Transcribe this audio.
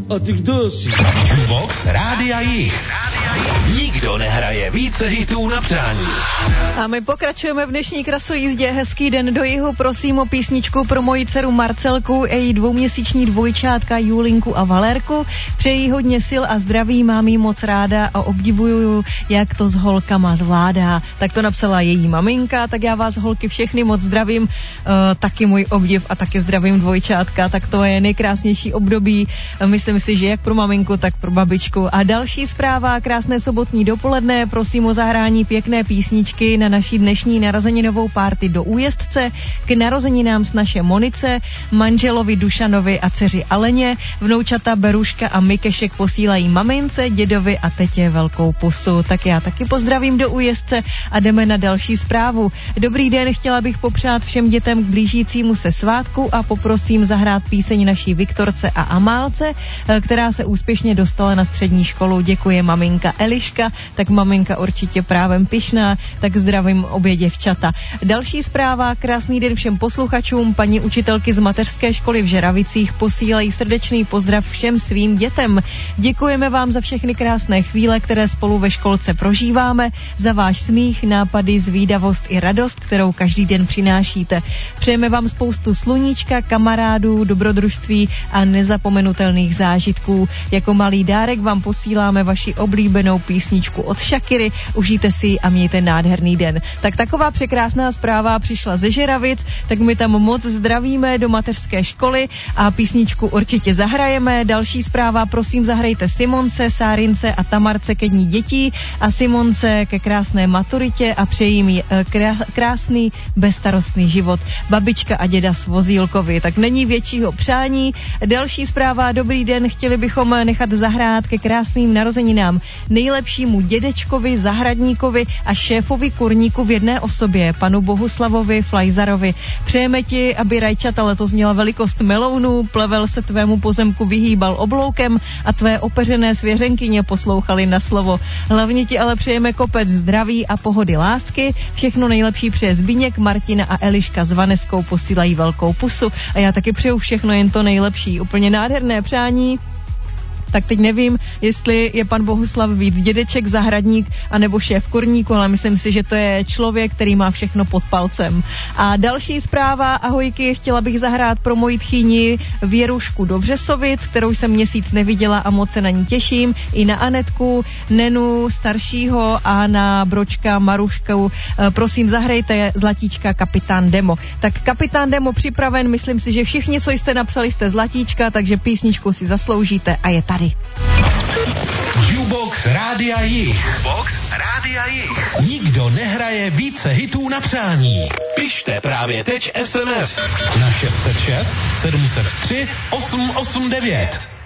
A ty kdo jsi? Jukebox Rádia Jich. Nikdo nehraje více hitů na přání. A my pokračujeme v dnešní krasojízdě. Hezký den do jihu. Prosím o písničku pro moji dceru Marcelku a její dvouměsíční dvojčátka Julinku a Valérku. Přeji hodně sil a zdraví, mám jí moc ráda a obdivuju, jak to s holkama zvládá. Tak to napsala její maminka, tak já vás holky všechny moc zdravím, taky můj obdiv a taky zdravím dvojčátka, tak to je nejkrásnější období, myslím si, že jak pro maminku, tak pro babičku. A další zpráva, krásné sobotní dopoledne, prosím o zahrání pěkné písničky na naší dnešní narozeninovou párty do Újezdce, k narozeninám s naše Monice, manželovi Dušanovi a dceři Aleně, vnoučata Beruška a Mikešek posílají mamince, dědovi a tetě velkou pusu. Tak já taky pozdravím do Újezdce a jdeme na další zprávu. Dobrý den, chtěla bych popřát všem dětem k blížícímu se svátku a poprosím zahrát píseň naší Viktorce a Amálce, která se úspěšně dostala na střední školu. Děkuje maminka Eliška, tak maminka určitě právem pyšná, tak zdravím obě děvčata. Další zpráva, krásný den všem posluchačům, paní učitelky z mateřské školy v Žeravicích posílají srdečný pozdrav všem svým dětem. Děkujeme vám za všechny krásné chvíle, které spolu ve školce prožíváme, za váš smích, nápady, zvídavost i radost, kterou každý den přinášíte. Přejeme vám spoustu sluníčka, kamarádů, dobrodružství a nezapomenutelných zážitků. Jako malý dárek vám posíláme vaši oblíbenou písničku od Shakiry. Užijte si ji a mějte nádherný den. Tak taková překrásná zpráva přišla ze Žeravic, tak my tam moc zdravíme do mateřské školy a písničku určitě zahrajeme. Další zpráva, prosím zahrajte Simonce, Sárince a Tamarce ke dní dětí a Simonce ke krásné maturitě a přeji jí krásný, bezstarostný život. Babička a děda z Vozílkovi, tak není většího přání. Další zpráva, dobrý den, chtěli bychom nechat zahrát ke krásným narozeninám nejlepšímu dědečkovi, zahradníkovi a šéfovi kurníku v jedné osobě, panu Bohuslavovi Flajzarovi. Přejeme ti, aby rajčata letos měla velikost melounů, plevel se tvému pozemku vyhýbal obloukem a tvé opeřené svěřenkyně poslouchali na slovo. Hlavně ti ale přejeme kopec zdraví a pohody lásky. Všechno nejlepší přeje Zbyněk, Martina a Eliška s Vaneskou posílají velkou pusu a já taky přeju všechno jen to nejlepší. Úplně nádherné přání. Tak teď nevím, jestli je pan Bohuslav víc dědeček, zahradník, anebo šéf kurníku, ale myslím si, že to je člověk, který má všechno pod palcem. A další zpráva, ahojky, chtěla bych zahrát pro moji tchýni Věrušku do Břesovic, kterou jsem měsíc neviděla a moc se na ní těším, i na Anetku, Nenu staršího a na Bročka Marušku. Prosím, zahrajte Zlatíčka Kapitán Demo. Tak Kapitán Demo připraven, myslím si, že všichni, co jste napsali, jste Zlatíčka, takže písničku si zasloužíte a je tady. Jukebox Rádia Jich. Jukebox Rádia Jich. Nikdo nehraje více hitů na přání. Pište právě teď SMS na 606 703 889.